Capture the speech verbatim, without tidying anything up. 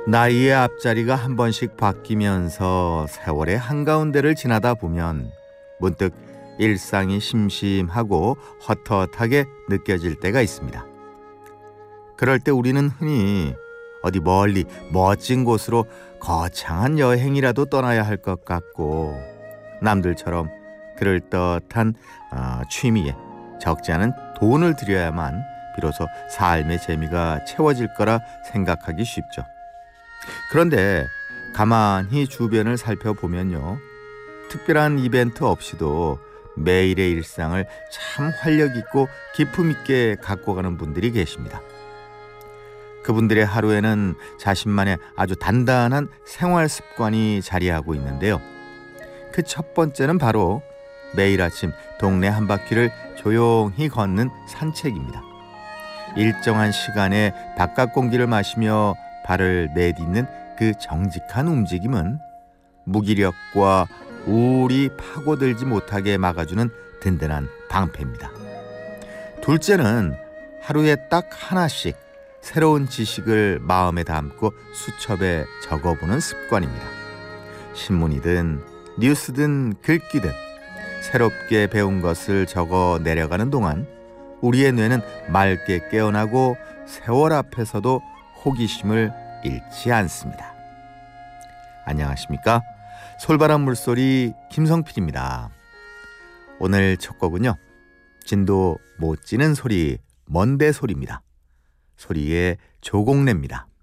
나이의 앞자리가 한 번씩 바뀌면서 세월의 한가운데를 지나다 보면 문득 일상이 심심하고 헛헛하게 느껴질 때가 있습니다. 그럴 때 우리는 흔히 어디 멀리 멋진 곳으로 거창한 여행이라도 떠나야 할 것 같고, 남들처럼 그럴듯한 어, 취미에 적지 않은 돈을 들여야만 비로소 삶의 재미가 채워질 거라 생각하기 쉽죠. 그런데 가만히 주변을 살펴보면요, 특별한 이벤트 없이도 매일의 일상을 참 활력 있고 기품 있게 갖고 가는 분들이 계십니다. 그분들의 하루에는 자신만의 아주 단단한 생활 습관이 자리하고 있는데요. 그 첫 번째는 바로 매일 아침 동네 한 바퀴를 조용히 걷는 산책입니다. 일정한 시간에 바깥 공기를 마시며 발을 내딛는 그 정직한 움직임은 무기력과 우울이 파고들지 못하게 막아주는 든든한 방패입니다. 둘째는 하루에 딱 하나씩 새로운 지식을 마음에 담고 수첩에 적어보는 습관입니다. 신문이든 뉴스든 글귀든 새롭게 배운 것을 적어 내려가는 동안 우리의 뇌는 맑게 깨어나고 세월 앞에서도 호기심을 잃지 않습니다. 안녕하십니까? 솔바람 물소리 김성필입니다. 오늘 첫 곡은요, 진도 못 지는 소리 먼데 소리입니다. 소리의 조공래입니다.